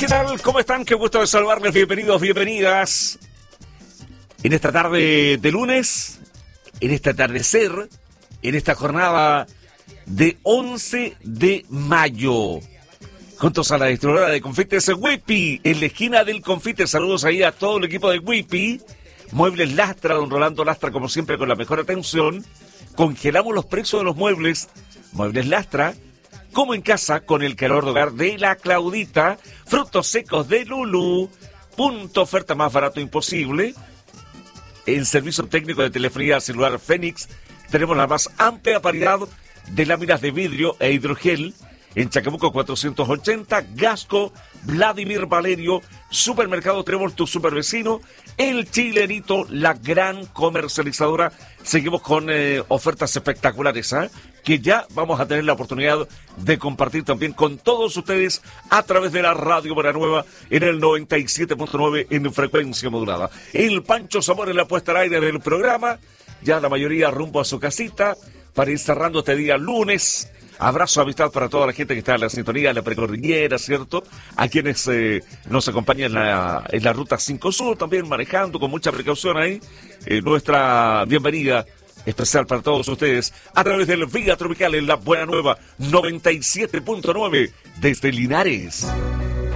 ¿Qué tal? ¿Cómo están? Qué gusto de saludarles. Bienvenidos, bienvenidas. En esta tarde de lunes, en este atardecer, en esta jornada de 11 de mayo. Juntos a la distribuidora de confites Whippy, en la esquina del confite. Saludos ahí a todo el equipo de Whippy. Muebles Lastra, don Rolando Lastra, como siempre, con la mejor atención. Congelamos los precios de los muebles. Muebles Lastra, como en casa, con el calor de hogar de la Claudita. Frutos secos de Lulú. Punto oferta más barato imposible. En servicio técnico de telefonía celular Fénix, tenemos la más amplia variedad de láminas de vidrio e hidrogel. En Chacabuco 480, Gasco, Vladimir Valerio, Supermercado Trébol, tu supervecino, El Chilenito, la gran comercializadora. Seguimos con ofertas espectaculares, que ya vamos a tener la oportunidad de compartir también con todos ustedes a través de la Radio Buenanueva en el 97.9 en frecuencia modulada. El Pancho Zamora en la puesta al aire del programa, ya la mayoría rumbo a su casita para ir cerrando este día lunes. Abrazo, amistad para toda la gente que está en la sintonía, en la precordillera, ¿cierto? A quienes nos acompañan en la Ruta 5 Sur, también manejando con mucha precaución ahí. Nuestra bienvenida especial para todos ustedes a través del Vía Tropical en la Buenanueva 97.9 desde Linares.